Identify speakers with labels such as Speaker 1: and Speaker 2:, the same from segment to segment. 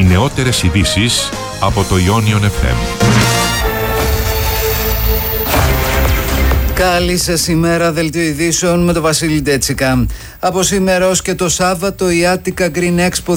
Speaker 1: οι νεότερες ειδήσεις από το Ionion FM.
Speaker 2: Καλή σας ημέρα, δελτίο ειδήσεων με τον Βασίλη Ντέτσικα. Από σήμερα ως και το Σάββατο η Attica Green Expo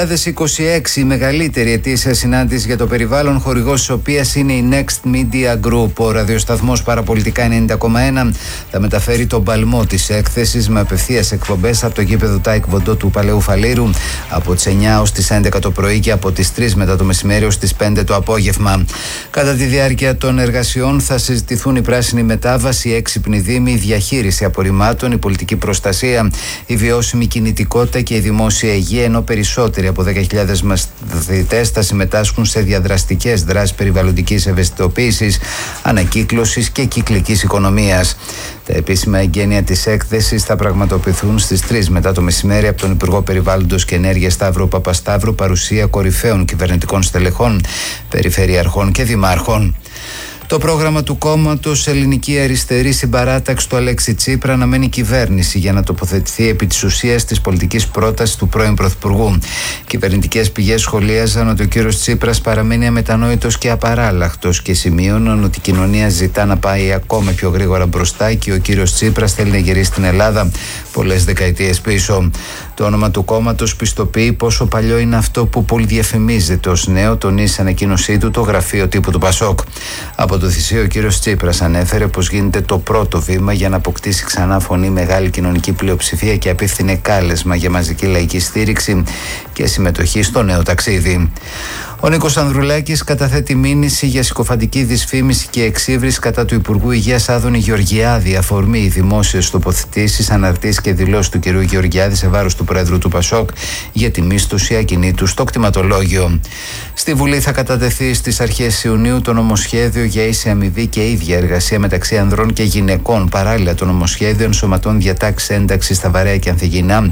Speaker 2: 2026, η μεγαλύτερη ετήσια συνάντηση για το περιβάλλον, χορηγός της οποίας είναι η Next Media Group. Ο ραδιοσταθμός Παραπολιτικά 90,1 θα μεταφέρει τον παλμό της έκθεσης με απευθείας εκπομπές από το γήπεδο Τάικ Βοντό του Παλαιού Φαλήρου από τις 9 ως τις 11 το πρωί και από τις 3 μετά το μεσημέρι ως τις 5 το απόγευμα. Κατά τη διάρκεια των εργασιών θα συζητηθούν η πράσινη μετάβαση, η έξυπνη δήμη, η διαχείριση απορριμμάτων, η πολιτική προστασία, η βιώσιμη κινητικότητα και η δημόσια υγεία, ενώ περισσότεροι από 10.000 μαθητές θα συμμετάσχουν σε διαδραστικές δράσεις περιβαλλοντικής ευαισθητοποίησης, ανακύκλωσης και κυκλικής οικονομίας. Τα επίσημα εγγένεια της έκθεσης θα πραγματοποιηθούν στις 3 μετά το μεσημέρι από τον Υπουργό Περιβάλλοντος και Ενέργειας Σταύρο Παπασταύρου, παρουσία κορυφαίων κυβερνητικών στελεχών, περιφερειαρχών και δημάρχων. Το πρόγραμμα του κόμματος Ελληνική Αριστερή Συμπαράταξη του Αλέξη Τσίπρα αναμένει κυβέρνηση για να τοποθετηθεί επί της ουσίας της πολιτικής πρότασης του πρώην Πρωθυπουργού. Κυβερνητικές πηγές σχολίαζαν ότι ο κύριος Τσίπρας παραμένει αμετανόητος και απαράλλαχτος και σημείωναν ότι η κοινωνία ζητά να πάει ακόμα πιο γρήγορα μπροστά και ο κύριος Τσίπρας θέλει να γυρίσει στην Ελλάδα πολλές δεκαετίες πίσω. Το όνομα του κόμματος πιστοποιεί πόσο παλιό είναι αυτό που πολυδιαφημίζεται ως νέο, τονίζει σε ανακοίνωσή του το γραφείο τύπου του Πασόκ. Από το θυσίο ο κύριος Τσίπρας ανέφερε πως γίνεται το πρώτο βήμα για να αποκτήσει ξανά φωνή μεγάλη κοινωνική πλειοψηφία και απίφθινε κάλεσμα για μαζική λαϊκή στήριξη και συμμετοχή στο νέο ταξίδι. Ο Νίκος Ανδρουλάκης καταθέτει μήνυση για συκοφαντική δυσφήμιση και εξύβριση κατά του Υπουργού Υγείας Άδωνη Γεωργιάδη, αφορμή οι δημόσιες τοποθετήσεις, αναρτήσεις και δηλώσεις του κ. Γεωργιάδη σε βάρος του Πρόεδρου του Πασόκ για τη μίσθωση ακινήτου στο κτηματολόγιο. Στη Βουλή θα κατατεθεί στις αρχές Ιουνίου το νομοσχέδιο για ίση αμοιβή και ίδια εργασία μεταξύ ανδρών και γυναικών. Παράλληλα, το νομοσχέδιο ενσωματών διατάξεις ένταξης στα βαρέα και ανθυγιεινά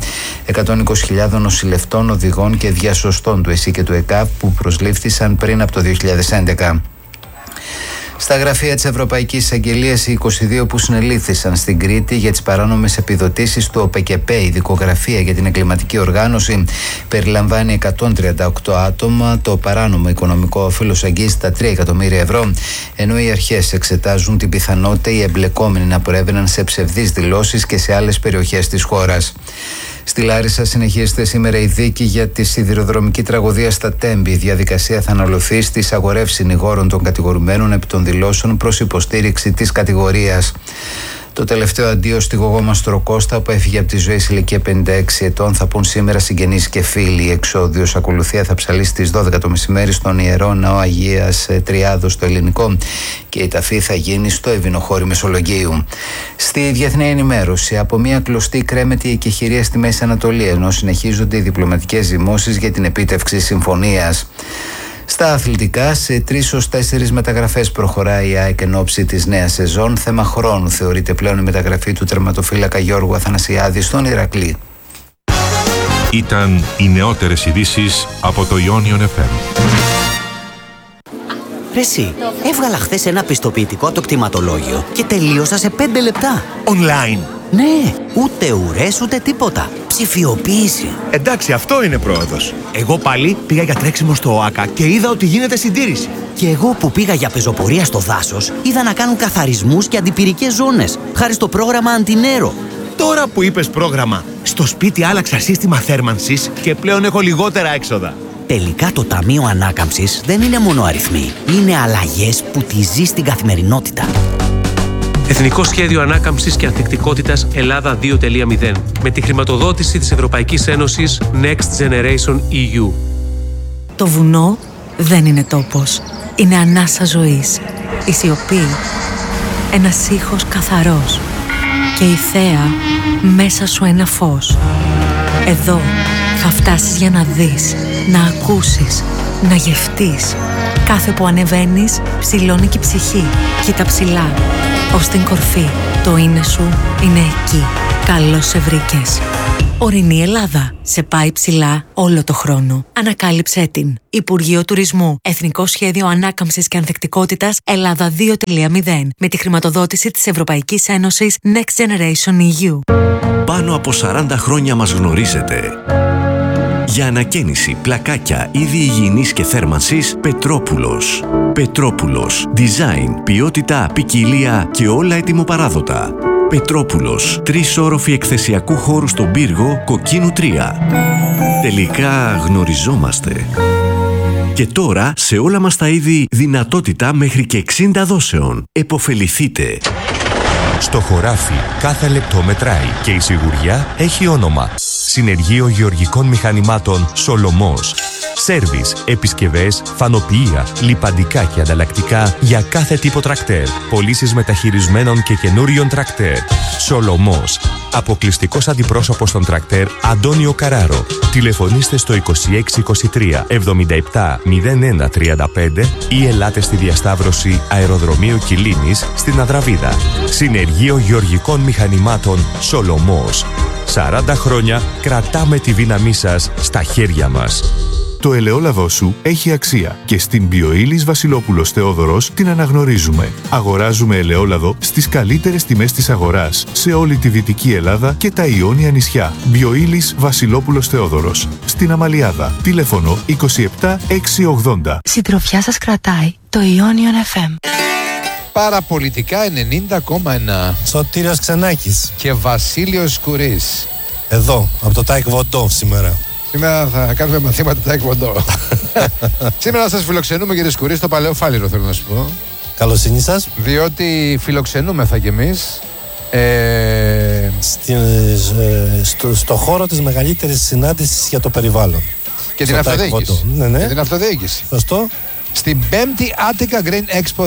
Speaker 2: 120.000 νοσηλευτών, οδηγών και διασωστών του ΕΣΥ και του ΕΚΑΒ που προσλήφθησαν πριν από το 2011. Στα γραφεία της Ευρωπαϊκής Εισαγγελίας, οι 22 που συνελήφθησαν στην Κρήτη για τις παράνομες επιδοτήσεις του ΟΠΕΚΕΠΕ, η δικογραφία για την εγκληματική οργάνωση, περιλαμβάνει 138 άτομα. Το παράνομο οικονομικό όφελος αγγίζει τα 3 εκατομμύρια ευρώ, ενώ οι αρχές εξετάζουν την πιθανότητα οι εμπλεκόμενοι να προέβαιναν σε ψευδείς δηλώσεις και σε άλλες περιοχές της χώρας. Στη Λάρισα συνεχίζεται σήμερα η δίκη για τη σιδηροδρομική τραγωδία στα Τέμπη. Η διαδικασία θα αναλωθεί στις αγορεύσεις συνηγόρων των κατηγορουμένων επί των δηλώσεων προς υποστήριξη της κατηγορίας. Το τελευταίο αντίο στη γογό Μαστροκώστα που έφυγε από τη ζωή σε ηλικία 56 ετών θα πούν σήμερα συγγενείς και φίλοι. Η εξόδιος ακολουθία θα ψαλίσει στις 12 το μεσημέρι στον Ιερό Ναό Αγίας Τριάδος στο Ελληνικό και η ταφή θα γίνει στο Ευηνοχώρι Μεσολογγίου. Στη διεθνή ενημέρωση, από μια κλωστή κρέμεται η εκεχηρία στη Μέση Ανατολή, ενώ συνεχίζονται οι διπλωματικές ζυμώσεις για την επίτευξη συμφωνίας. Στα αθλητικά, σε 3-4 μεταγραφές προχωράει η ΑΕΚ εν ώψη της νέας σεζόν. Θέμα χρόνου θεωρείται πλέον η μεταγραφή του τερματοφύλακα Γιώργου Αθανασιάδη στον Ηρακλή.
Speaker 1: Ήταν οι νεότερες ειδήσεις από το Ionion FM.
Speaker 3: Ρε εσύ, έβγαλα χθες ένα πιστοποιητικό από το κτηματολόγιο και τελείωσα σε 5 λεπτά.
Speaker 4: Online.
Speaker 3: Ναι, ούτε ουρές ούτε τίποτα. Ψηφιοποίηση.
Speaker 4: Εντάξει, αυτό είναι πρόοδος. Εγώ πάλι πήγα για τρέξιμο στο ΟΑΚΑ και είδα ότι γίνεται συντήρηση.
Speaker 3: Και εγώ που πήγα για πεζοπορία στο δάσος, είδα να κάνουν καθαρισμούς και αντιπυρικές ζώνες, χάρη στο πρόγραμμα Αντινέρο.
Speaker 4: Τώρα που είπες πρόγραμμα, στο σπίτι άλλαξα σύστημα θέρμανσης και πλέον έχω λιγότερα έξοδα.
Speaker 3: Τελικά το Ταμείο Ανάκαμψης δεν είναι μόνο αριθμοί. Είναι αλλαγές που τη ζει στην καθημερινότητα.
Speaker 5: Εθνικό Σχέδιο Ανάκαμψης και Ανθεκτικότητας Ελλάδα 2.0 με τη χρηματοδότηση της Ευρωπαϊκής Ένωσης Next Generation EU.
Speaker 6: Το βουνό δεν είναι τόπος. Είναι ανάσα ζωής. Η σιωπή. Ένας ήχος καθαρός. Και η θέα μέσα σου ένα φως. Εδώ θα φτάσεις για να δεις, να ακούσεις, να γευτείς. Κάθε που ανεβαίνεις, ψηλώνει και η ψυχή. Κοίτα ψηλά. Ως την κορφή. Το είναι σου είναι εκεί. Καλώς σε βρήκες. Ορεινή Ελλάδα. Σε πάει ψηλά όλο το χρόνο. Ανακάλυψέ την. Υπουργείο Τουρισμού. Εθνικό Σχέδιο Ανάκαμψης και Ανθεκτικότητας Ελλάδα 2.0 με τη χρηματοδότηση της Ευρωπαϊκής Ένωσης Next Generation EU.
Speaker 7: Πάνω από 40 χρόνια μας γνωρίζετε. Για ανακαίνιση, πλακάκια, είδη υγιεινής και θέρμανσης, Πετρόπουλος. Πετρόπουλος. Design, ποιότητα, ποικιλία και όλα ετοιμοπαράδοτα. Πετρόπουλος. 3 όροφοι εκθεσιακού χώρου στον πύργο, Κοκκίνου 3. Τελικά γνωριζόμαστε. Και τώρα σε όλα μας τα είδη δυνατότητα μέχρι και 60 δόσεων. Εποφεληθείτε.
Speaker 8: Στο χωράφι κάθε λεπτό μετράει και η σιγουριά έχει όνομα. Συνεργείο Γεωργικών Μηχανημάτων Σολομός. Σέρβις, επισκευές, φανοποιεία, λιπαντικά και ανταλλακτικά για κάθε τύπο τρακτέρ. Πωλήσεις μεταχειρισμένων και καινούριων τρακτέρ. Σολομός. Αποκλειστικός αντιπρόσωπος των τρακτέρ Αντώνιο Καράρο. Τηλεφωνήστε στο 2623 77 01 35 ή ελάτε στη διασταύρωση Αεροδρομίου Κιλίνης στην Αδραβίδα. Συνεργείο Γεωργικών Μηχανημάτων Σολομός. 40 χρόνια κρατάμε τη δύναμή σας στα χέρια μας.
Speaker 9: Το ελαιόλαδό σου έχει αξία και στην Bioilis Βασιλόπουλος Θεόδωρος την αναγνωρίζουμε. Αγοράζουμε ελαιόλαδο στις καλύτερες τιμές της αγοράς σε όλη τη Δυτική Ελλάδα και τα Ιόνια νησιά. Bioilis Βασιλόπουλος Θεόδωρος. Στην Αμαλιάδα. Τηλέφωνο 27 680.
Speaker 6: Συντροφιά σας κρατάει το Ionion FM.
Speaker 10: Παραπολιτικά 90,1.
Speaker 11: Σωτήριος Ξενάκης
Speaker 10: Και Βασίλειος Σκουρής.
Speaker 11: εδώ, από το Τάικ Βοντό σήμερα.
Speaker 10: Σήμερα θα κάνουμε μαθήματα Τάικ Βοντό. Σήμερα σας φιλοξενούμε, κύριε Σκουρή, στο Παλαιό Φάληρο, θέλω να σου πω.
Speaker 11: Καλοσύνη σας.
Speaker 10: Διότι φιλοξενούμεθα κι εμείς
Speaker 11: στο χώρο της μεγαλύτερης συνάντησης για το περιβάλλον.
Speaker 10: Και την αυτοδιοίκηση.
Speaker 11: Ναι.
Speaker 10: Και την αυτοδιοίκηση.
Speaker 11: Σωστό.
Speaker 10: Στην 5η Attica Green Expo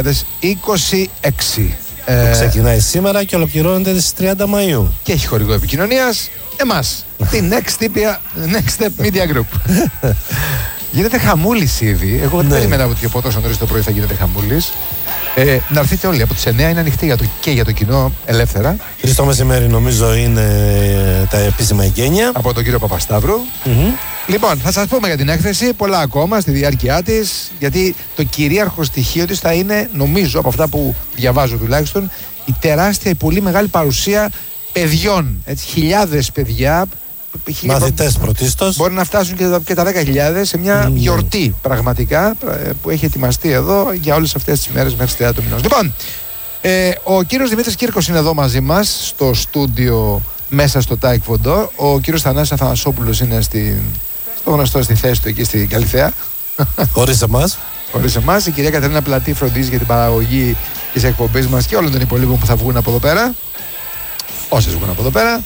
Speaker 10: 2026.
Speaker 11: Ξεκινάει σήμερα και ολοκληρώνεται στις 30 Μαΐου.
Speaker 10: Και έχει χορηγό επικοινωνίας εμάς. Την Next Step Media Group. Γίνεται χαμούλης ήδη. Εγώ δεν περίμενα ότι από τόσο νωρίς το πρωί θα γίνεται χαμούλης. Να έρθετε όλοι. Από τις 9 είναι ανοιχτή και για το κοινό ελεύθερα.
Speaker 11: 3 το μεσημέρι νομίζω είναι τα επίσημα εγγένεια.
Speaker 10: Από τον κύριο Παπασταύρου. Λοιπόν, θα σας πούμε για την έκθεση πολλά ακόμα στη διάρκεια της, γιατί το κυρίαρχο στοιχείο της θα είναι, νομίζω, από αυτά που διαβάζω τουλάχιστον, η τεράστια, η πολύ μεγάλη παρουσία παιδιών. Έτσι, χιλιάδες παιδιά.
Speaker 11: Μαθητές πρωτίστως.
Speaker 10: Μπορεί να φτάσουν και τα 10.000 σε μια γιορτή πραγματικά που έχει ετοιμαστεί εδώ για όλες αυτές τις μέρες μέχρι τις 30 του μηνός. Λοιπόν, ο κύριος Δημήτρης Κύρκος είναι εδώ μαζί μας στο στούντιο μέσα στο Τάικ Βοντό. Ο κύριος Θανάσης Αθανασόπουλος είναι στο γνωστό στη θέση του εκεί στην Καλυθέα.
Speaker 11: Χωρίς εμάς.
Speaker 10: Χωρίς εμάς. Η κυρία Κατερίνα Πλατή φροντίζει για την παραγωγή της εκπομπής μας και όλων των υπολείπων που θα βγουν από εδώ πέρα. Όσες βγουν από εδώ πέρα.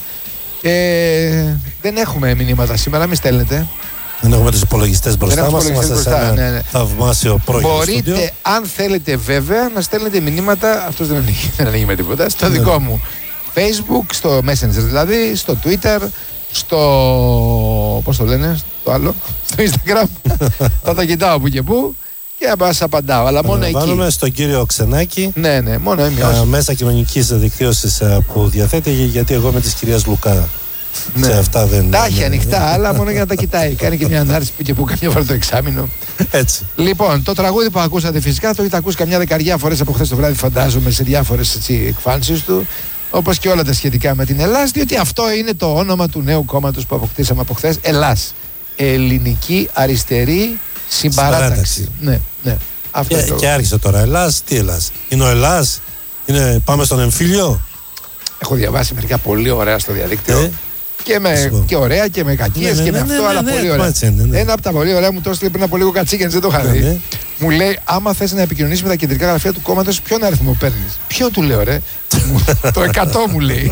Speaker 10: Δεν έχουμε μηνύματα σήμερα, μην στέλνετε.
Speaker 11: Δεν έχουμε τους υπολογιστές μπροστά μας. Είμαστε σε ένα θαυμάσιο πρόγραμμα.
Speaker 10: Μπορείτε, αν θέλετε βέβαια, να στέλνετε μηνύματα. Αυτός δεν ανοίγει με τίποτα. Στο δικό μου Facebook, στο Messenger δηλαδή, στο Twitter, στο. Πώς το λένε, το άλλο, στο Instagram. Θα τα κοιτάω που και που και θα σας απαντάω. Αλλά μόνο εκεί.
Speaker 11: Βάλουμε στον κύριο Ξενάκη.
Speaker 10: Ναι, μόνο
Speaker 11: μέσα κοινωνικής δικτύωσης που διαθέτει, γιατί εγώ με της κυρίας Λουκά.
Speaker 10: Ναι.
Speaker 11: Σε αυτά δεν.
Speaker 10: Τα έχει ανοιχτά, αλλά μόνο για να τα κοιτάει. Κάνει και μια ανάρτηση που και που καμιά φορά το εξάμηνο.
Speaker 11: Έτσι.
Speaker 10: Λοιπόν, το τραγούδι που ακούσατε φυσικά το έχετε ακούσει καμιά δεκαριά φορές από χθες το βράδυ, φαντάζομαι, σε διάφορες εκφάνσεις του. Όπως και όλα τα σχετικά με την Ελλάς, διότι αυτό είναι το όνομα του νέου κόμματος που αποκτήσαμε από χθες. Ελλάς. Ελληνική Αριστερή Συμπαράταξη. Ναι. Αυτό
Speaker 11: και άρχισε τώρα. Ελλάς, τι Ελλάς. Είναι ο Ελλάς, πάμε στον εμφύλιο.
Speaker 10: Έχω διαβάσει μερικά πολύ ωραία στο διαδίκτυο. Και ωραία και με κακίες και με αυτό, αλλά πολύ ωραία. Ένα από τα πολύ ωραία μου το έστειλε πριν από λίγο Κατσίκενς, δεν το είχα δει. Μου λέει, άμα θες να επικοινωνήσεις με τα κεντρικά γραφεία του κόμματος, ποιον αριθμό παίρνεις? Ποιο του λέω, ρε? Το 100 μου λέει.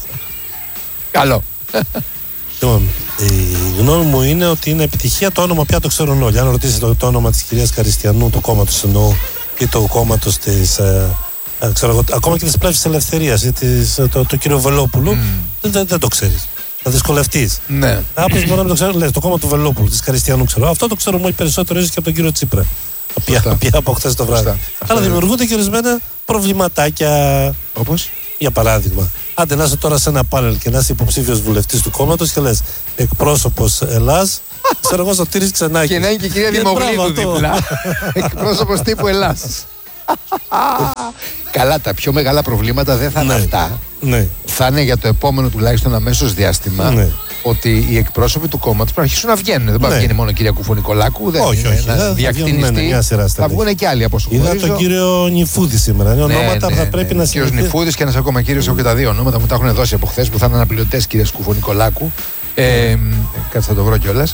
Speaker 10: Καλό.
Speaker 11: Λοιπόν, η γνώμη μου είναι ότι είναι επιτυχία το όνομα, πια το ξέρουν όλοι. Αν ρωτήσετε το όνομα της κυρίας Καριστιανού, του κόμματος εννοώ, ή το κόμματος της. Ακόμα και της Πλεύσης Ελευθερίας ή το κύριο Βελόπουλου, δεν το ξέρεις. Θα δυσκολευτείς.
Speaker 10: Ναι.
Speaker 11: Άπλως μπορεί να το ξέρω, λέει το κόμμα του Βελόπουλου, της Καριστιανού ξέρω. Αυτό το ξέρουμε όλοι περισσότερο ίσως και από τον κύριο Τσίπρα. Πια από χθες το βράδυ. Αλλά δημιουργούνται και ορισμένα προβληματάκια.
Speaker 10: Όπως?
Speaker 11: Για παράδειγμα, άντε να είσαι τώρα σε ένα πάνελ και να είσαι υποψήφιος βουλευτής του κόμματος και λες εκπρόσωπος Ελλάς, ξέρω εγώ Σωτήρης Ξενάκης.
Speaker 10: Και να είναι και η κυρία Δημογλίδου δίπλα. Εκπρόσωπος τύπου Ελλάς. Καλά, τα πιο μεγάλα προβλήματα δεν θα είναι αυτά.
Speaker 11: Ναι.
Speaker 10: Θα είναι για το επόμενο τουλάχιστον αμέσως διάστημα.
Speaker 11: Ναι.
Speaker 10: Ότι οι εκπρόσωποι του κόμματος πρέπει να αρχίσουν να βγαίνουν. Δεν μπορεί να βγαίνει μόνο η κυρία Κουφού-Νικολάκου.
Speaker 11: Όχι.
Speaker 10: Ένα διακτηνιστή. Θα βγουν και άλλοι από όσο
Speaker 11: είδα τον κύριο Νιφούδη σήμερα. Είναι ονόματα που θα πρέπει να
Speaker 10: συνεχίσουν. Κύριο Νιφούδη και ένα ακόμα κύριο. Έχω και τα δύο ονόματα μου τα έχουν δώσει από χθε που θα είναι αναπληρωτές κυρία Κουφού-Νικολάκου. Κάτσε θα το βρω κιόλας.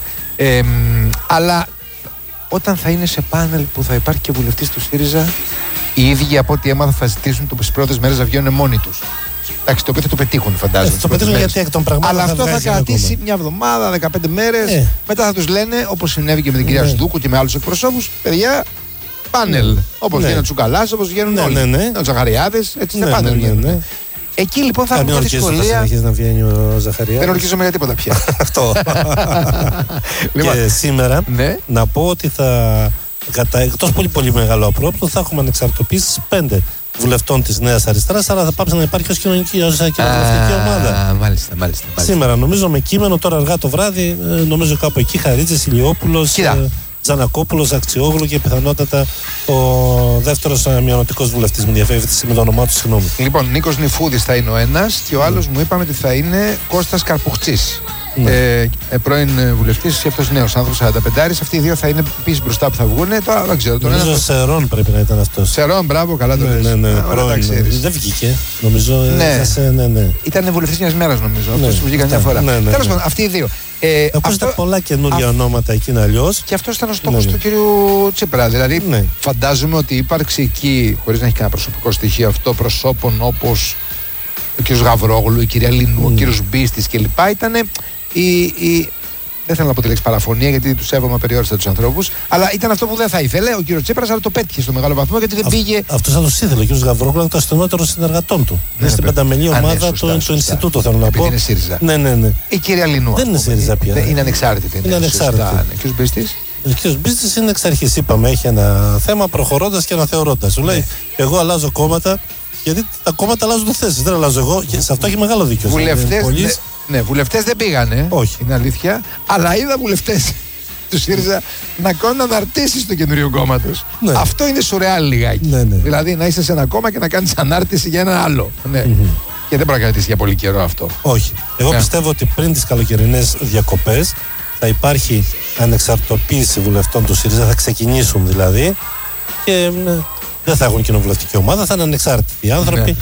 Speaker 10: Αλλά όταν θα είναι σε πάνελ που θα υπάρχει και βουλευτής του ΣΥΡΙΖΑ, οι ίδιοι από ό,τι έμαθα θα ζητήσουν τις πρώτες μέρες να βγαίνουν μόνοι τους. Εντάξει, το οποίο θα το πετύχουν, φαντάζομαι.
Speaker 11: Το πετύχουν γιατί εκ των πραγμάτων.
Speaker 10: Αλλά αυτό θα κρατήσει μια εβδομάδα, 15 μέρες. Μετά θα τους λένε, όπως συνέβη και με την κυρία Σδούκου και με άλλους εκπροσώπους, παιδιά, πάνελ. Όπως βγαίνει ο Τσουκαλάς, όπως βγαίνουν όλοι. Ο Ζαχαριάδες, έτσι θα πάνελ βγαίνουν. Εκεί λοιπόν θα έχουμε δυσκολία.
Speaker 11: Θα συνεχίσει να βγαίνει ο Ζαχαριάδης.
Speaker 10: Δεν ορκίζομαι για τίποτα πια.
Speaker 11: Αυτό. Και σήμερα να πω ότι εκτός πολύ μεγάλο απρόπτου θα έχουμε ανεξαρτοποιήσεις 5 βουλευτών της Νέας Αριστεράς, αλλά θα πάψει να υπάρχει ως κοινωνική κοινοβουλευτική ομάδα.
Speaker 10: Μάλιστα.
Speaker 11: Σήμερα νομίζω με κείμενο, τώρα αργά το βράδυ, νομίζω κάπου εκεί Χαρίτσης, Ηλιόπουλος, Τζανακόπουλος, Αξιόγλου και πιθανότατα ο δεύτερος μειονοτικός βουλευτής. Μου διαφεύγει με το όνομά του, συγγνώμη.
Speaker 10: Λοιπόν, Νίκος Νιφούδης θα είναι ο ένας και ο άλλος μου είπαμε ότι θα είναι Κώστας Καρπουχτσής. Πρώην βουλευτής και αυτός νέος άνθρωπος 45. Αυτοί οι δύο θα είναι επίσης μπροστά που θα βγουν. Τώρα δεν ξέρω.
Speaker 11: Νομίζω Σερών πρέπει να ήταν αυτός.
Speaker 10: Σερών, μπράβο, καλά το λες.
Speaker 11: Δεν βγήκε. Νομίζω.
Speaker 10: Ήταν βουλευτής μιας μέρας νομίζω. Αυτός που βγήκε μια φορά. Τέλος πάντων, αυτοί οι δύο.
Speaker 11: Ακούστε πολλά καινούργια ονόματα εκεί αλλιώς.
Speaker 10: Και αυτό ήταν ο στόχος του κυρίου Τσίπρα. Δηλαδή, φαντάζομαι ότι η ύπαρξη εκεί, χωρίς να έχει κανένα προσωπικό στοιχείο, αυτό προσώπων όπως ο κύριος Γαβρόγλου, η κυρία Λινού, ο κύριος Μπίστης κλπ. Ήταν δεν θέλω να πω τη λέξη παραφωνία, γιατί του σέβομαι περιόριστα τους ανθρώπους, αλλά ήταν αυτό που δεν θα ήθελε ο κύριος Τσίπρας, αλλά το πέτυχε στο μεγάλο βαθμό γιατί δεν πήγε.
Speaker 11: Αυτό θα το ήθελε ο κύριος Γαβρόγλου, ήταν το ασθενότερο συνεργατών του. Είναι στην πενταμελή ομάδα του Ινστιτούτου, θέλω να πω.
Speaker 10: Γιατί είναι ΣΥΡΙΖΑ.
Speaker 11: Ναι.
Speaker 10: Η κυρία Λινού.
Speaker 11: Δεν είναι ΣΥΡΙΖΑ πια.
Speaker 10: Είναι ανεξάρτητη.
Speaker 11: Είναι ανεξάρτητη.
Speaker 10: Ο κύριος Μπίστης.
Speaker 11: Ο κύριος Μπίστης είναι εξ αρχής, είπαμε, έχει ένα θέμα προχωρώντας και αναθεωρώντας. Σου λέει, εγώ αλλάζω κόμματα. Γιατί τα κόμματα αλλάζουν θέσεις. Δεν αλλάζω εγώ και σε αυτό έχει μεγάλο δίκιο.
Speaker 10: Βουλευτές δεν πήγανε.
Speaker 11: Όχι.
Speaker 10: Είναι αλήθεια. Αλλά είδα βουλευτές του ΣΥΡΙΖΑ να κάνουν αναρτήσεις του καινούριου κόμματος. Ναι. Αυτό είναι σουρεάλ λιγάκι.
Speaker 11: Ναι.
Speaker 10: Δηλαδή να είσαι σε ένα κόμμα και να κάνεις ανάρτηση για ένα άλλο. Ναι. Και δεν μπορεί να κρατήσει για πολύ καιρό αυτό.
Speaker 11: Όχι. Εγώ πιστεύω ότι πριν τις καλοκαιρινές διακοπές θα υπάρχει ανεξαρτητοποίηση βουλευτών του ΣΥΡΙΖΑ. Θα ξεκινήσουν δηλαδή. Και δεν θα έχουν κοινοβουλευτική ομάδα, θα είναι ανεξάρτητοι άνθρωποι.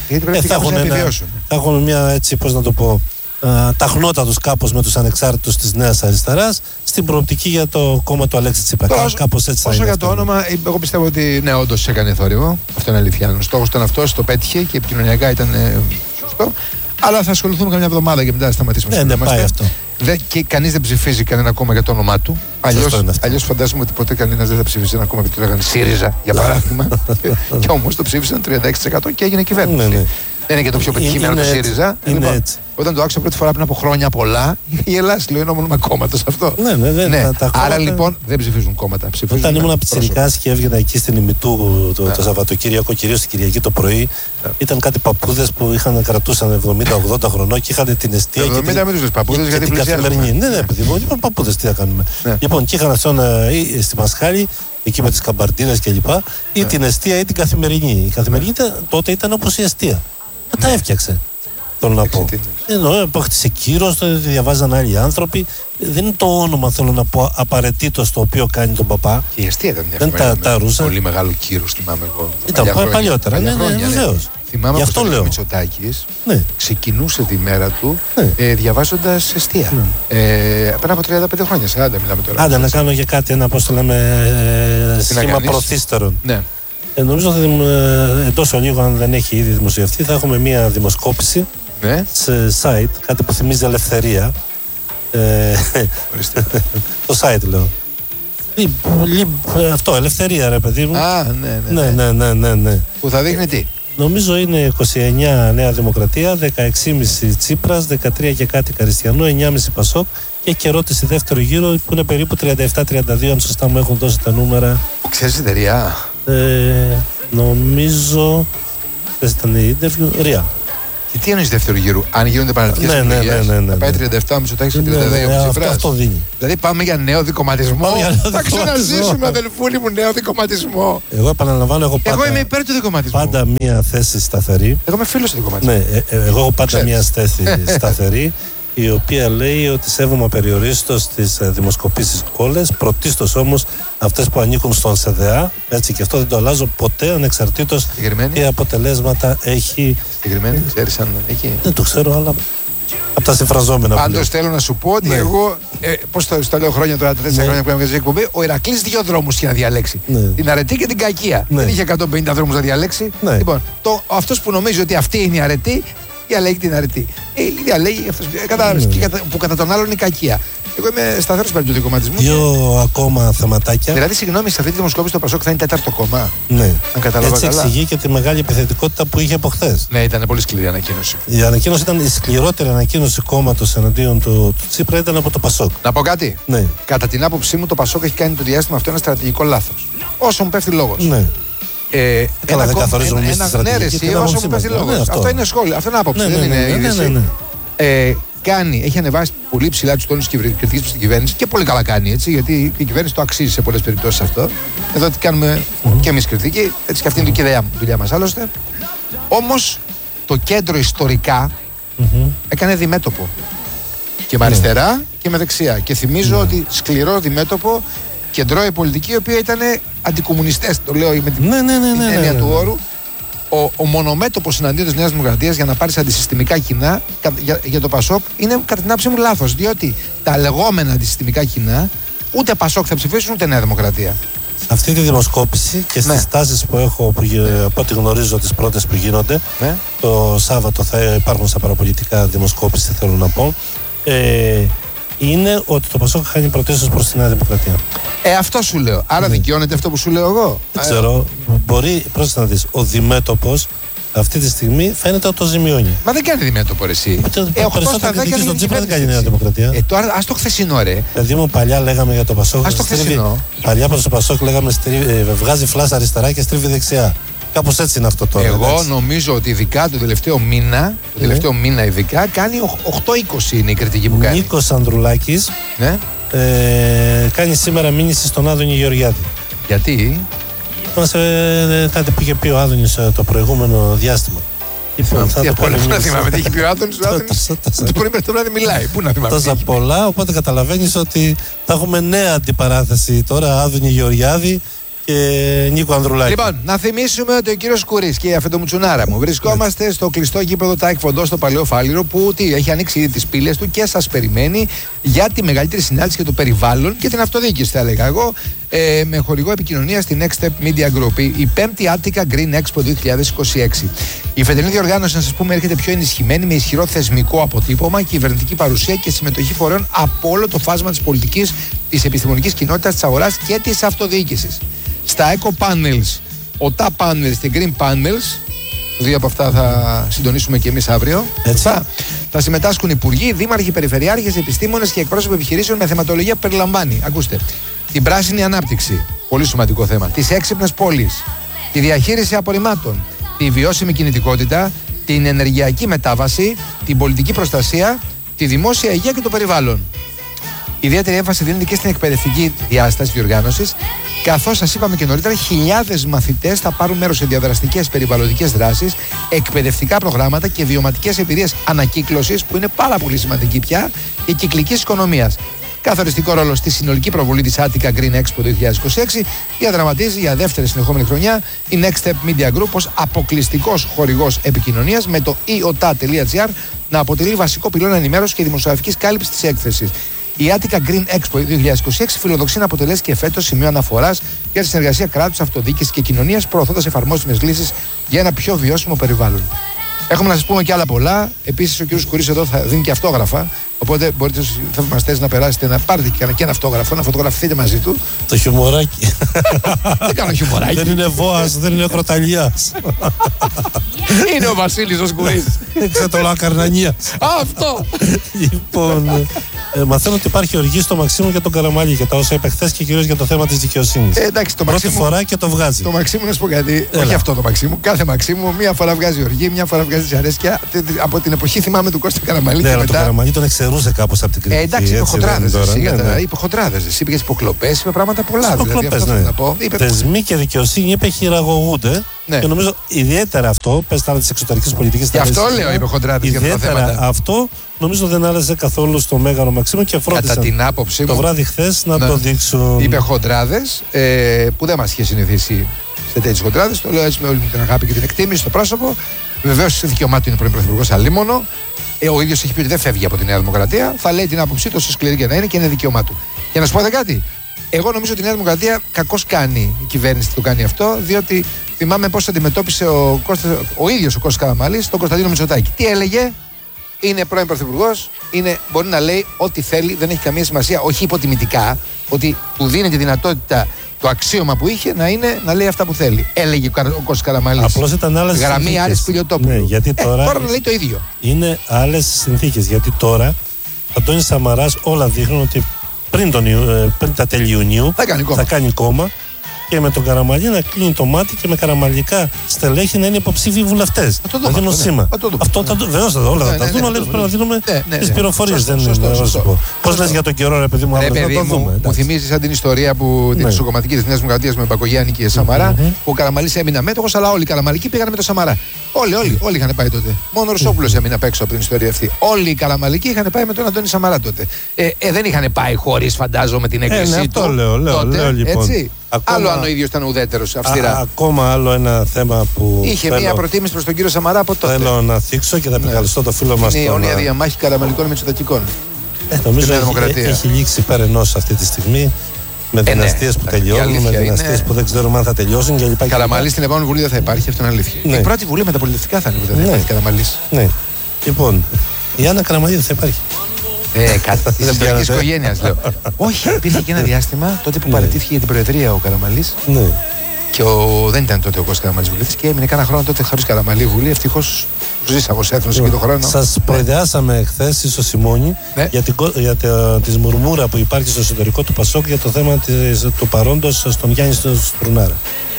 Speaker 11: Θα έχουν μια έτσι, πώς να το πω, ταχνότα τους κάπως με τους ανεξάρτητους της Νέας Αριστεράς στην προοπτική για το κόμμα του Αλέξη Τσίπρα. Κάπως έτσι θα είναι.
Speaker 10: Όσο για το όνομα, εγώ πιστεύω ότι ναι, όντως έκανε θόρυβο. Αυτό είναι αλήθεια. Ο στόχος ήταν αυτός, το πέτυχε και επικοινωνιακά ήταν σωστό. Αλλά θα ασχοληθούμε καμιά εβδομάδα και μετά θα σταματήσουμε.
Speaker 11: Ναι, πάει αυτό.
Speaker 10: Και κανείς δεν ψηφίζει κανένα κόμμα για το όνομά του. Αλλιώς φαντάζομαι ότι ποτέ κανένας δεν θα ψηφίσει ένα κόμμα γιατί το λέγανε ΣΥΡΙΖΑ, για παράδειγμα. Και όμως το ψήφισαν 36% και έγινε κυβέρνηση. Δεν είναι και το πιο πετυχημένο του ΣΥΡΙΖΑ. Όταν το άκουσα πρώτη φορά πριν από χρόνια πολλά, η Ελλάδα λέω είναι όνομα κόμματος αυτό.
Speaker 11: Ναι.
Speaker 10: Άρα λοιπόν δεν ψηφίζουν κόμματα.
Speaker 11: Όταν ήμουν πιτσιρικάς και έβγαινα εκεί στην Ημιτού το Σαββατοκύριακο, κυρίως την Κυριακή το πρωί, ήταν κάτι παππούδες που κρατούσαν 70-80 χρονών και είχαν την εστία.
Speaker 10: 70 μην τους λες παππούδες γιατί
Speaker 11: καθημερινή. Ναι, παιδί μου, είπαν παππούδες τι θα κάνουμε. Λοιπόν, και είχαν αυτόν στη Μασχάλη, εκεί με τις καμπαρτίνες κλπ. Ή την εστία ή την καθημερινή. Η καθημερινή τότε ήταν όπως η εστία. Τα έφτιαξε. Θέλω να πω. Εννοώ, απόκτησε κύρος, το διαβάζαν άλλοι άνθρωποι. Δεν είναι το όνομα, θέλω να πω, απαραίτητο το οποίο κάνει τον παπά.
Speaker 10: Και η αιστεία ήταν μια πολύ μεγάλο κύρος, θυμάμαι εγώ.
Speaker 11: Ήταν παλιότερα, ναι, βεβαίως.
Speaker 10: Θυμάμαι ότι ο Μητσοτάκης ξεκινούσε τη μέρα του διαβάζοντας αιστεία. Πριν από 35 χρόνια, 40 μιλάμε τώρα.
Speaker 11: Άντε να κάνω για κάτι, ένα πώς το λέμε, σχήμα προθύστερων. Νομίζω ότι εντός ολίγου, αν δεν έχει ήδη δημοσιευτεί, θα έχουμε μια δημοσκόπηση σε site, κάτι που θυμίζει ελευθερία. Το site λέω. Αυτό, ελευθερία ρε παιδί μου.
Speaker 10: Ναι. Που θα δείχνει τι.
Speaker 11: Νομίζω είναι 29 Νέα Δημοκρατία, 16,5 Τσίπρας, 13 και κάτι Καριστιανού, 9,5 Πασόκ και ερώτηση δεύτερο γύρο που είναι περίπου 37-32, αν σωστά μου έχουν δώσει τα νούμερα.
Speaker 10: Ξέρεις εταιρεία.
Speaker 11: Νομίζω ήταν η interview Ρία.
Speaker 10: Τι εννοείς δεύτερο γύρου, αν γίνονται επαναληπτικές εκλογές, θα πάει 37, Μητσοτάκης και 32 Τσίπρας.
Speaker 11: Αυτό δίνει.
Speaker 10: Δηλαδή πάμε για νέο δικομματισμό. Θα ξαναζήσουμε, αδελφούλη μου, νέο δικομματισμό.
Speaker 11: Εγώ επαναλαμβάνω,
Speaker 10: εγώ είμαι υπέρ του δικομματισμού.
Speaker 11: Πάντα μία θέση σταθερή.
Speaker 10: Εγώ είμαι φίλος του δικομματισμού.
Speaker 11: Ναι, εγώ έχω πάντα μία θέση σταθερή, η οποία λέει ότι σέβομαι απεριορίστως τις δημοσκοπήσεις όλες, πρωτίστως όμως αυτές που ανήκουν στον ΣΕΔΕΑ, έτσι, και αυτό δεν το αλλάζω ποτέ, ανεξαρτήτως τι αποτελέσματα έχει.
Speaker 10: Συγκεκριμένη, ξέρεις αν έχει?
Speaker 11: Δεν το ξέρω, αλλά από τα συμφραζόμενα.
Speaker 10: Πάντως θέλω να σου πω ότι εγώ, πώς το λέω χρόνια τώρα, τα 4 χρόνια που ήμουν στην εκπομπή, ο Ηρακλής 2 δρόμους είχε να διαλέξει. Την αρετή και την κακία. Δεν είχε 150 δρόμους να διαλέξει. Λοιπόν, αυτός που νομίζει ότι αυτή είναι η αρετή, διαλέγει την αρετή. Διαλέγει αυτός, που κατά τον άλλον είναι η κακία. Εγώ είμαι σταθερός υπέρ του δικομματισμού.
Speaker 11: 2 ακόμα θεματάκια.
Speaker 10: Δηλαδή, συγγνώμη, σε αυτή τη δημοσκόπηση το Πασόκ θα είναι 4ο κόμμα.
Speaker 11: Ναι.
Speaker 10: Αν κατάλαβα
Speaker 11: έτσι
Speaker 10: καλά.
Speaker 11: εξηγεί και τη μεγάλη επιθετικότητα που είχε από χθες.
Speaker 10: Ναι, ήταν πολύ σκληρή ανακοίνωση.
Speaker 11: Η ανακοίνωση ήταν η σκληρότερη ανακοίνωση κόμματος εναντίον του Τσίπρα, ήταν από το Πασόκ.
Speaker 10: Να πω κάτι.
Speaker 11: Ναι.
Speaker 10: Κατά την άποψή μου, το Πασόκ έχει κάνει το διάστημα αυτό ένα στρατηγικό λάθος. Όσο μου πέφτει λόγος.
Speaker 11: Ναι. Καλά, δεν καθορίζουμε εμείς τη στρατηγική.
Speaker 10: Ναι, όσο μου πέφτει λόγος. Αυτό είναι σχόλιο. Αυτό είναι άποψη. Δεν είναι είδηση. Έχει ανεβάσει πολύ ψηλά τους τόνους κριτικής προς την κυβέρνηση και πολύ καλά κάνει, έτσι, γιατί η κυβέρνηση το αξίζει σε πολλές περιπτώσεις αυτό. Εδώ τι κάνουμε και εμείς κριτική, έτσι, και αυτή είναι και η δουλειά μας άλλωστε. Όμως το κέντρο ιστορικά έκανε διμέτωπο. Και με αριστερά και με δεξιά. Και θυμίζω ότι σκληρό διμέτωπο κεντρώει πολιτική, η οποία ήταν αντικομμουνιστές, το λέω με την έννοια του όρου. Ο μονομέτωπος εναντίον της Νέας Δημοκρατίας για να πάρεις αντισυστημικά κοινά για το Πασόκ είναι κατά την άποψή μου λάθος. Διότι τα λεγόμενα αντισυστημικά κοινά ούτε Πασόκ θα ψηφίσουν ούτε Νέα Δημοκρατία.
Speaker 11: Σε αυτή τη δημοσκόπηση και στις τάσεις που έχω, από ό,τι γνωρίζω, τις πρώτες που γίνονται, το Σάββατο θα υπάρχουν στα παραπολιτικά δημοσκόπηση, θέλω να πω, είναι ότι το Πασόκ χάνει πρωτίστως προς τη Νέα Δημοκρατία.
Speaker 10: Αυτό σου λέω. Άρα δικαιώνεται αυτό που σου λέω εγώ.
Speaker 11: Δεν ξέρω. Μπορεί, πρόσεχε να δεις, ο διμέτωπος αυτή τη στιγμή φαίνεται ότι το ζημιώνει.
Speaker 10: Μα δεν κάνει διμέτωπο εσύ.
Speaker 11: Περισσότερο κριτική στον Τσίπρα δεν κάνει η Νέα Δημοκρατία.
Speaker 10: Τώρα ας το χθεσινό, ρε.
Speaker 11: Δηλαδή μου παλιά λέγαμε για το Πασόκ.
Speaker 10: Ας το χθεσινό.
Speaker 11: Παλιά προς το Πασόκ λέγαμε βγάζει φλάσσα αριστερά και στρίβει δεξιά. Κάπως έτσι είναι αυτό τώρα.
Speaker 10: Εγώ νομίζω ότι ειδικά το τελευταίο μήνα, ειδικά κάνει 8-20 είναι η κριτική που κάνει.
Speaker 11: Νίκος Ανδρουλάκης κάνει σήμερα μήνυση στον Άδωνη Γεωργιάδη.
Speaker 10: Γιατί?
Speaker 11: Κάτι που είχε πει ο Άδωνης το προηγούμενο διάστημα.
Speaker 10: Πού να θυμάμαι τι είχε πει ο Άδωνης. Το πρωί μέχρι το βράδυ μιλάει. Πού να θυμάμαι.
Speaker 11: Τόσα πολλά, οπότε καταλαβαίνεις ότι θα έχουμε νέα αντιπαράθεση τώρα, Άδωνη Γεωργιάδη και Νίκο Ανδρουλάκη.
Speaker 10: Λοιπόν, να θυμίσουμε ότι ο κύριος Κουρής και η αφεντομουτσουνάρα μου βρισκόμαστε στο κλειστό γήπεδο ΤΑΕΚ Φοντό στο Παλαιό Φάληρο, που έχει ανοίξει ήδη τις πύλες του και σας περιμένει για τη μεγαλύτερη συνάντηση για το περιβάλλον και την αυτοδιοίκηση, θα έλεγα εγώ, με χορηγό επικοινωνία στη Next Step Media Group, η 5η Attica Green Expo 2026. Η φετινή διοργάνωση, να σας πούμε, έρχεται πιο ενισχυμένη με ισχυρό θεσμικό αποτύπωμα, κυβερνητική παρουσία και συμμετοχή φορέων από όλο το φάσμα της πολιτικής, της επιστημονικής κοινότητας, της αγοράς και της αυτοδιοίκησης. Στα Eco Panels, OTA Panels και Green Panels, δύο από αυτά θα συντονίσουμε και εμείς αύριο. Θα συμμετάσχουν υπουργοί, δήμαρχοι, περιφερειάρχες, επιστήμονες και εκπρόσωποι επιχειρήσεων με θεματολογία που περιλαμβάνει, ακούστε, την πράσινη ανάπτυξη, πολύ σημαντικό θέμα, τις έξυπνες πόλεις, τη διαχείριση απορριμμάτων, τη βιώσιμη κινητικότητα, την ενεργειακή μετάβαση, την πολιτική προστασία, τη δημόσια υγεία και το περιβάλλον. Ιδιαίτερη έμφαση δίνεται και στην εκπαιδευτική διάσταση διοργάνωσης, καθώς σας είπαμε και νωρίτερα, χιλιάδες μαθητές θα πάρουν μέρος σε διαδραστικές περιβαλλοντικές δράσεις, εκπαιδευτικά προγράμματα και βιωματικές εμπειρίες ανακύκλωσης, που είναι πάρα πολύ σημαντική πια, και κυκλικής οικονομίας. Καθοριστικό ρόλο στη συνολική προβολή της Attica Green Expo 2026 διαδραματίζει για δεύτερη συνεχόμενη χρονιά η Next Step Media Group ως αποκλειστικός χορηγός επικοινωνίας, με το iota.gr να αποτελεί βασικό πυλώνα ενημέρωσης και δημοσιογραφικής κάλυψης της έκθεσης. Η Attica Green Expo 2026 φιλοδοξεί να αποτελέσει και φέτος σημείο αναφοράς για τη συνεργασία κράτους, αυτοδιοίκησης και κοινωνίας, προωθώντας εφαρμόσιμες λύσεις για ένα πιο βιώσιμο περιβάλλον. Έχουμε να σας πούμε και άλλα πολλά. Επίσης, ο κ. Κουρής εδώ θα δίνει και αυτόγραφα. Οπότε μπορείτε στους θαυμαστές να περάσετε να πάρετε και ένα αυτόγραφο, να φωτογραφηθείτε μαζί του.
Speaker 11: Το χιουμοράκι.
Speaker 10: Δεν κάνω χιουμοράκι.
Speaker 11: Δεν είναι Βόας, δεν είναι Κροταλιάς.
Speaker 10: Είναι ο Βασίλης ο Κουρής.
Speaker 11: Ξετολάκαρνανίας.
Speaker 10: Αυτό.
Speaker 11: Λοιπόν, Μαθαίνω ότι υπάρχει οργή στο Μαξίμου για τον Καραμαλή και τα όσα είπε χθες και κυρίως για το θέμα της δικαιοσύνης.
Speaker 10: Εντάξει, το
Speaker 11: Πρώτη
Speaker 10: Μαξίμου,
Speaker 11: φορά και το βγάζει.
Speaker 10: Το Μαξίμου, να σου πω κάτι. Όχι αυτό το Μαξίμου. Κάθε Μαξίμου, μία φορά βγάζει οργή, μία φορά βγάζει δυσαρέσκεια. Από την εποχή θυμάμαι του Κώστα Καραμαλή.
Speaker 11: Ναι,
Speaker 10: και
Speaker 11: αλλά
Speaker 10: μετά...
Speaker 11: τον Καραμαλή τον εξαιρούσε κάπως από την κριτική.
Speaker 10: Εντάξει, είπε χοντράδες. Είπε
Speaker 11: χοντράδες.
Speaker 10: Είπε για υποκλοπές, είπε πράγματα πολλά.
Speaker 11: Υποκλοπές, ναι. Θεσμοί και δικαιοσύνη είπε χειραγωγούνται. Ναι. Και νομίζω ιδιαίτερα αυτό, πες τώρα της εξωτερικής πολιτικής.
Speaker 10: Γι' αυτό λέω, είπε χοντράδες για αυτά τα θέματα.
Speaker 11: Αυτό νομίζω δεν άρεσε καθόλου στο Μέγαρο Μαξίμου και φρόντισαν
Speaker 10: κατά την άποψή
Speaker 11: το βράδυ χθες να το δείξουν.
Speaker 10: Είπε χοντράδες, που δεν μας είχε συνηθίσει σε τέτοιες χοντράδες. Το λέω έτσι με όλη μου την αγάπη και την εκτίμηση στο πρόσωπο. Βεβαίως σε δικαιωμά του είναι πρώην πρωθυπουργός αλίμονο. Ο ίδιος έχει πει ότι δεν φεύγει από τη Νέα Δημοκρατία. Θα λέει την άποψή του, όσο σκληρή και να είναι, και είναι δικαίωμά του. Για να σου πω κάτι. Εγώ νομίζω ότι η Νέα Δημοκρατία κακώς κάνει η κυβέρνηση που το κάνει αυτό, διότι θυμάμαι πώς αντιμετώπισε ο ίδιος ο Κώστας Καραμαλής τον Κωνσταντίνο Μητσοτάκη. Τι έλεγε, είναι πρώην πρωθυπουργός, μπορεί να λέει ό,τι θέλει, δεν έχει καμία σημασία, όχι υποτιμητικά, ότι του δίνει τη δυνατότητα, το αξίωμα που είχε να λέει αυτά που θέλει. Έλεγε ο Κώστας Καραμαλής.
Speaker 11: Απλώς ήταν άλλες συνθήκες.
Speaker 10: Γραμμή Άρης Πηλιοτόπουλου.
Speaker 11: Ναι, γιατί τώρα
Speaker 10: να λέει το ίδιο.
Speaker 11: Είναι άλλες συνθήκες. Γιατί τώρα ο Αντώνης Σαμαράς όλα δείχνουν ότι πριν τα τέλη Ιουνίου θα κάνει κόμμα και με τον Καραμαλή να κλείνει το μάτι και με καραμαλικά στελέχη να είναι υποψήφιοι βουλευτές.
Speaker 10: Θα δίνω σήμα.
Speaker 11: Αυτό όλα θα τα δούμε, αλλά πρέπει να δίνουμε τις πληροφορίες. Πώς λες για τον καιρό, ρε παιδί μου, θα το δούμε.
Speaker 10: Μου θυμίζει σαν την ιστορία την ισοκομματική της Νέας Δημοκρατίας με Μπακογιάννη και Σαμαρά, που ο Καραμαλής έμεινε αμέτωχος, αλλά όλοι οι Καραμαλικοί πήγαν με τον Σαμαρά. Όλοι είχαν πάει τότε. Μόνο ο Ρωσόπουλος έμεινε απ' έξω από την ιστορία αυτή. Όλοι οι Καραμαλικοί είχαν πάει με τον Αντώνη Σαμαρά τότε. Δεν είχαν πάει χωρίς, φαντάζομαι, την έκκλησή του.
Speaker 11: Αυτό λέω λοιπόν.
Speaker 10: Άλλο αν ο ίδιος ήταν ουδέτερος, αυστηρά.
Speaker 11: Ακόμα άλλο ένα θέμα που.
Speaker 10: Είχε μία προτίμηση προς τον κύριο Σαμαρά από τότε.
Speaker 11: Θέλω να θίξω και θα επικαλεστώ το φίλο μας.
Speaker 10: Είναι η αιώνια διαμάχη Καραμαλικών Μητσοτακικών.
Speaker 11: Νομίζω έχει λήξει υπερενός αυτή τη στιγμή. Με δυναστείες που τελειώνουν, με δυναστείες που δεν ξέρουμε αν θα τελειώσουν και λοιπά.
Speaker 10: Καραμαλής στην επόμενη βουλή δεν θα υπάρχει, αυτό είναι αλήθεια. Η πρώτη βουλή με τα πολιτευτικά θα είναι που δεν θα υπάρχει Καραμαλής.
Speaker 11: Ναι. Λοιπόν, η Άννα Καραμαλή δεν θα υπάρχει.
Speaker 10: Κάτι τη ιστορική οικογένεια λέω. Όχι, υπήρχε και ένα διάστημα τότε που παραιτήθηκε για την Προεδρία ο Καραμαλής.
Speaker 11: Ναι.
Speaker 10: Και δεν ήταν τότε ο Κώστας Καραμαλής βουλευτής και έμεινε κάνα χρόνο τότε χωρίς Καραμαλή βουλή. Ευτυχώς ζήσαμε ως έθνος και τον χρόνο.
Speaker 11: Σας προειδεάσαμε χθες στο Σιμώνη για τη μουρμούρα που υπάρχει στο εσωτερικό του Πασόκ για το θέμα του παρόντος στον Γιάννη Στουρνάρα.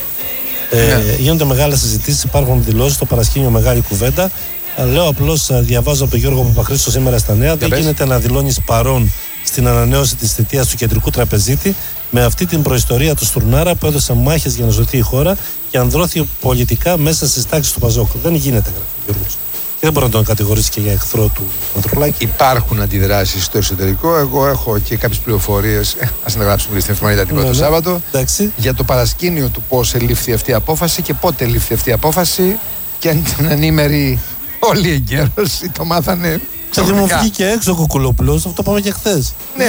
Speaker 11: Γίνονται μεγάλες συζητήσεις, υπάρχουν δηλώσεις στο παρασκήνιο, μεγάλη κουβέντα. Λέω απλώς, διαβάζω από τον Γιώργο Παπαχρήστο σήμερα στα νέα. Δεν γίνεται να δηλώνεις παρόν στην ανανέωση της θητείας του κεντρικού τραπεζίτη με αυτή την προϊστορία του Στουρνάρα που έδωσε μάχες για να σωθεί η χώρα και ανδρώθηκε πολιτικά μέσα στις τάξεις του Παζόκ. Δεν γίνεται, γράφει ο Γιώργος. Και δεν μπορεί να τον κατηγορήσει και για εχθρό του Ανθρωπλάκη.
Speaker 10: Υπάρχουν αντιδράσεις στο εσωτερικό. Εγώ έχω και κάποιες πληροφορίες. Ας να γράψουμε στην εφημερίδα τίποτα το Σάββατο. Για το παρασκήνιο του πώς ελήφθη αυτή η απόφαση και πότε ελήφθη αυτή η απόφαση. Και αν ήταν ενήμεροι όλοι εγκαίρως ή το μάθανε.
Speaker 11: Γιατί μου βγήκε έξω ο Κουκουλόπουλος, αυτό πάμε και χθες.
Speaker 10: Ναι,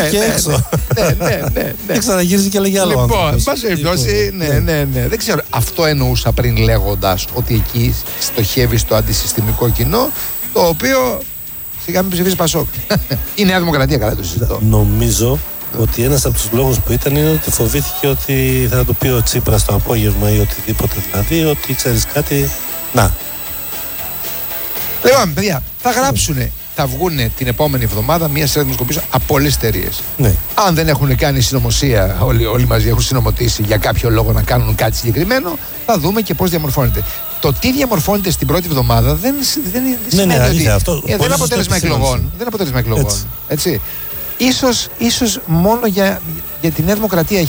Speaker 11: ναι. Ξαναγύρισε και λέγει άλλο.
Speaker 10: Λοιπόν, πάση περιπτώσει, ναι. Δεν ξέρω, αυτό εννοούσα πριν λέγοντας ότι εκεί στοχεύει στο αντισυστημικό κοινό, το οποίο σιγά μην ψηφίσει Πασόκ. Η Νέα Δημοκρατία, καλά το συζητώ.
Speaker 11: Νομίζω ότι ένας από τους λόγους που ήταν είναι ότι φοβήθηκε ότι θα του πει ο Τσίπρας το απόγευμα ή οτιδήποτε, δηλαδή ότι ξέρεις κάτι. Να.
Speaker 10: Λοιπόν, παιδιά, θα γράψουνε. Θα βγουν την επόμενη εβδομάδα μία σειρά δημοσκοπήσεων από πολλές εταιρείες.
Speaker 11: Ναι.
Speaker 10: Αν δεν έχουν κάνει συνωμοσία, όλοι μαζί έχουν συνωμοτήσει για κάποιο λόγο να κάνουν κάτι συγκεκριμένο, θα δούμε και πώς διαμορφώνεται. Το τι διαμορφώνεται στην πρώτη εβδομάδα δεν σημαίνει ότι. Δεν είναι αποτέλεσμα εκλογών. Δεν είναι αποτέλεσμα εκλογών. Έτσι. Ίσως μόνο για τη Νέα Δημοκρατία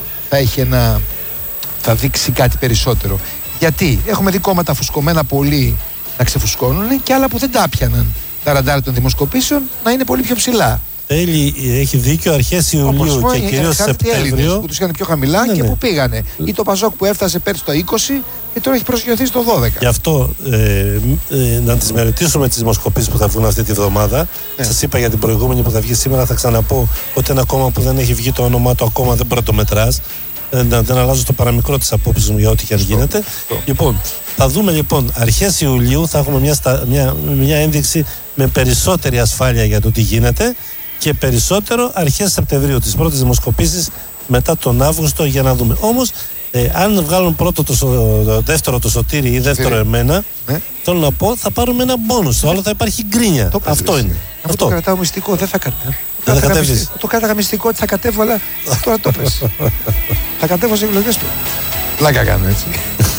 Speaker 10: θα δείξει κάτι περισσότερο. Γιατί έχουμε δει κόμματα φουσκωμένα πολύ να ξεφουσκώνουν και άλλα που δεν τα πιάναν τα ραντάρ των δημοσκοπήσεων να είναι πολύ πιο ψηλά.
Speaker 11: Έχει δίκιο, αρχές Ιουλίου και κυρίως Σεπτέμβριο.
Speaker 10: Που τους είχαν πιο χαμηλά και που πήγανε. Ή το Πασόκ που έφτασε πέρσι το 20 και τώρα έχει προσγειωθεί στο 12.
Speaker 11: Γι' αυτό να τις μελετήσουμε τις δημοσκοπήσεις που θα βγουν αυτή τη βδομάδα. Σας είπα για την προηγούμενη που θα βγει σήμερα, θα ξαναπώ ότι ένα κόμμα που δεν έχει βγει το όνομά του ακόμα δεν πρωτομετράς. Δεν αλλάζω το παραμικρό της απόψης μου για ό,τι και αν γίνεται. Λοιπόν, θα δούμε αρχές Ιουλίου, θα έχουμε μια ένδειξη με περισσότερη ασφάλεια για το τι γίνεται και περισσότερο αρχές Σεπτεμβρίου, τις πρώτες δημοσκοπήσεις μετά τον Αύγουστο, για να δούμε. Όμως, αν βγάλουν πρώτο δεύτερο το Σωτήρι ή δεύτερο εμένα, θέλω να πω θα πάρουμε ένα μπόνους, το άλλο θα υπάρχει γκρίνια. Αυτό είναι.
Speaker 10: Αυτό το κρατάω μυστικό, δεν θα κρατάω. Το κάταγα μυστικό ότι θα κατέβω, αλλά τώρα το πες. Θα κατέβω σε εκλογές του. Πλάκα κάνω έτσι.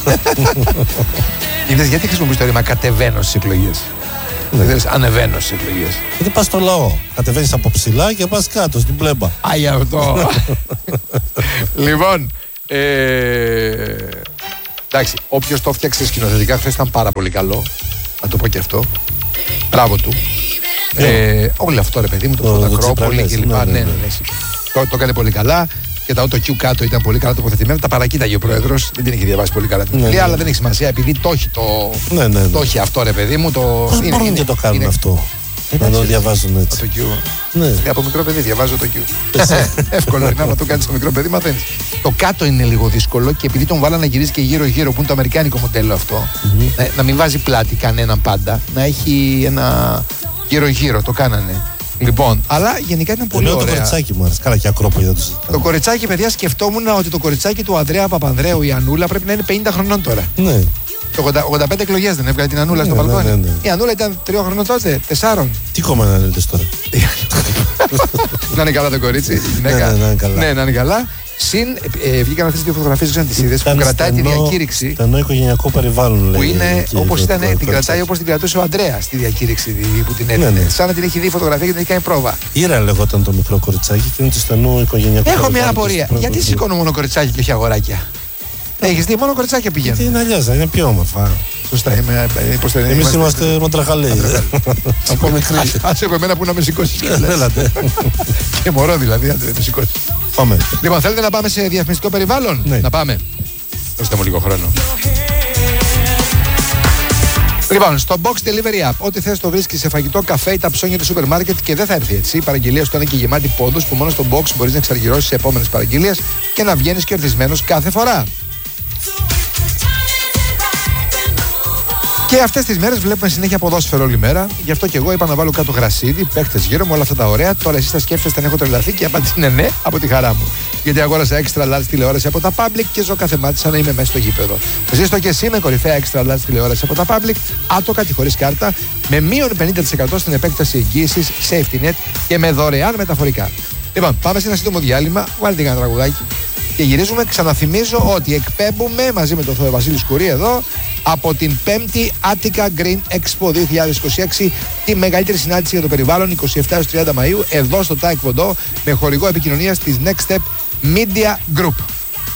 Speaker 10: Είδες γιατί χρησιμοποιείς το ρήμα κατεβαίνω στις εκλογές? Δηλαδή ανεβαίνω στις εκλογές.
Speaker 11: Γιατί πας στο λαό. Κατεβαίνεις από ψηλά και πας κάτω στην πλέμπα.
Speaker 10: Άγια αυτό. Λοιπόν, εντάξει, όποιος το φτιάξε σκηνοθετικά χθες ήταν πάρα πολύ καλό. Να το πω και αυτό. Μπράβο του. Όλο αυτό ρε παιδί μου, το Φωτακρόπολη και λοιπά. Ναι. Το έκανε πολύ καλά. Και τα autocue κάτω ήταν πολύ καλά τοποθετημένα. Τα παρακοίταγε ο πρόεδρος. Δεν την είχε διαβάσει πολύ καλά την βιβλία, αλλά δεν έχει σημασία επειδή το έχει το έχει αυτό ρε παιδί μου.
Speaker 11: Πώς μπορούν και το κάνουν αυτό? Να το διαβάζουν έτσι.
Speaker 10: Το Q. Από μικρό παιδί διαβάζω το Q. Εύκολο είναι, άμα το κάνεις στο μικρό παιδί μαθαίνεις. Το κάτω είναι λίγο δύσκολο και επειδή τον βάλανε να γυρίζει και γύρω-γύρω, που είναι το αμερικάνικο μοντέλο αυτό, να μην βάζει πλάτη κανέναν πάντα, να έχει ένα γύρω-γύρω, το κάνανε. Λοιπόν, αλλά γενικά ήταν πολύ ωραία.
Speaker 11: Το κοριτσάκι μου άρεσε. Καλά και Ακρόπολη δεν το συζητάμε.
Speaker 10: Το κοριτσάκι, παιδιά, σκεφτόμουν ότι το κοριτσάκι του Ανδρέα Παπανδρέου, η Ανούλα, πρέπει να είναι 50 χρονών τώρα.
Speaker 11: Ναι.
Speaker 10: Το 85 εκλογές δεν έβγαλε την Ανούλα στο μπαλκόνι.
Speaker 11: Ναι.
Speaker 10: Η Ανούλα ήταν 3 χρονών τότε, 4.
Speaker 11: Τι κόμμα να λέτε τώρα?
Speaker 10: Να είναι καλά το κορίτσι. Ναι, να είναι καλά. Συν, βγήκαν αυτές τις δύο φωτογραφίες, δεν τις είδες, που κρατάει τη διακήρυξη.
Speaker 11: Στενό οικογενειακό περιβάλλον, λέει.
Speaker 10: Που είναι όπως ήταν, την κρατάει όπως την κρατούσε ο Ανδρέας στη διακήρυξη που την έδινε. Σαν να την έχει δει φωτογραφία και την έχει κάνει πρόβα.
Speaker 11: Ήρα λεγόταν το μικρό κοριτσάκι και είναι του στενού οικογενειακού περιβάλλον.
Speaker 10: Έχω μια απορία. Γιατί σηκώνω μόνο κοριτσάκι και όχι αγοράκια? Έχεις δει, μόνο κοριτσάκια πηγαίνουν.
Speaker 11: Είναι αλλιώς, είναι πιο όμορφα.
Speaker 10: Σωστά,
Speaker 11: εμείς είμαστε μοντραχαλέοι. Από μικρή.
Speaker 10: Άσε από εμένα που να με σηκώσεις. Και μωρό δηλαδή, αν δεν με σηκώσεις.
Speaker 11: Πάμε.
Speaker 10: Λοιπόν, θέλετε να πάμε σε διαφημιστικό περιβάλλον?
Speaker 11: Ναι.
Speaker 10: Να πάμε. Δώστε μου λίγο χρόνο. Λοιπόν, στο Box Delivery App, ό,τι θες το βρίσκεις σε φαγητό, καφέ ή τα ψώνια του σούπερ μάρκετ και δεν θα έρθει έτσι. Η παραγγελία σου είναι και γεμάτη πόντους που μόνο στο Box μπορείς να εξαργυρώσεις σε επόμενες παραγγελίες και να βγαίνεις κερδισμένος κάθε φορά. Και αυτές τις μέρες βλέπουμε συνέχεια ποδόσφαιρο όλη μέρα. Γι' αυτό και εγώ είπα να βάλω κάτω γρασίδι, παίχτες γύρω μου, όλα αυτά τα ωραία. Τώρα εσείς θα σκέφτεστε αν έχω τρελαθεί και η απάντηση είναι ναι, από τη χαρά μου. Γιατί αγόρασα extra large τηλεόραση από τα Public και ζω κάθε μάτι σαν να είμαι μέσα στο γήπεδο. Ζήστο και εσύ με κορυφαία extra large τηλεόραση από τα Public, άτοκα και χωρίς κάρτα, με μείον 50% στην επέκταση εγγύησης, safety net και με δωρεάν μεταφορικά. Λοιπόν, πάμε σε ένα σύντομο διάλειμμα, βάλτε ένα τραγουδάκι. Και γυρίζουμε, ξαναθυμίζω ότι εκπέμπουμε μαζί με τον Βασίλη Σκουρή εδώ από την 5η Attica Green Expo 2026, τη μεγαλύτερη συνάντηση για το περιβάλλον 27 30 Μαΐου εδώ στο Taekwondo με χορηγό επικοινωνίας της Next Step Media Group.